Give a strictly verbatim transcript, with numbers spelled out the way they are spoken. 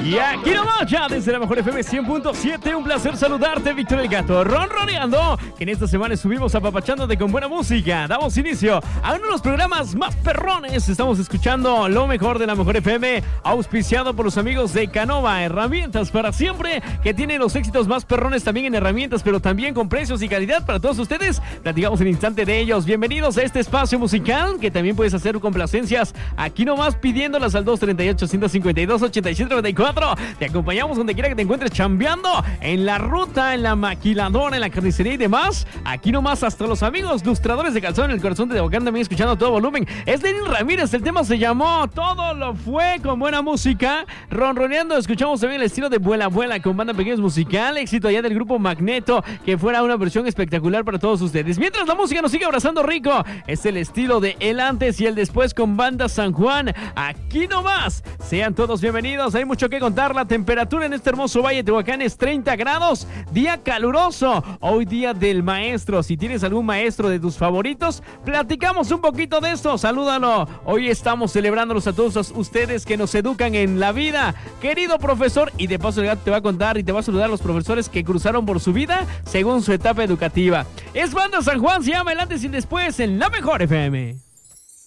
Y aquí nomás, ya desde la mejor F M cien punto siete, un placer saludarte, Víctor el Gato, ronroneando, que en esta semana estuvimos apapachándote con buena música. Damos inicio a uno de los programas más perrones. Estamos escuchando lo mejor de la mejor F M, auspiciado por los amigos de Canova, herramientas para siempre, que tienen los éxitos más perrones también en herramientas, pero también con precios y calidad para todos ustedes. Platicamos en instante de ellos. Bienvenidos a este espacio musical, que también puedes hacer complacencias aquí nomás pidiéndolas al dos treinta y ocho, ciento cincuenta y dos, ochenta y siete noventa y cuatro. Te acompañamos donde quiera que te encuentres chambeando, en la ruta, en la maquiladora, en la carnicería y demás. Aquí nomás hasta los amigos lustradores de calzón en el corazón de Tehuacán también escuchando a todo volumen. Es Lenin Ramírez, el tema se llamó Todo lo fue, con buena música. Ronroneando, escuchamos también el estilo de Vuela Vuela con banda Pequeños Musical, éxito allá del grupo Magneto, que fuera una versión espectacular para todos ustedes. Mientras la música nos sigue abrazando rico, es el estilo de El Antes y el Después con banda San Juan. Aquí nomás, sean todos bienvenidos. Hay mucho que contar. La temperatura en este hermoso Valle de Tehuacán es treinta grados, día caluroso, hoy día del maestro. Si tienes algún maestro de tus favoritos, platicamos un poquito de esto, salúdalo. Hoy estamos celebrándolos a todos ustedes que nos educan en la vida, querido profesor. Y de paso el Gato te va a contar y te va a saludar a los profesores que cruzaron por su vida según su etapa educativa. Es banda San Juan, se llama El Antes y el Después en la mejor F M.